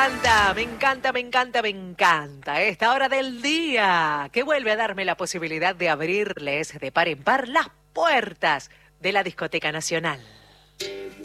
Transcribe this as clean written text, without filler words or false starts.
Me encanta, me encanta, me encanta esta hora del día que vuelve a darme la posibilidad de abrirles de par en par las puertas de la Discoteca Nacional.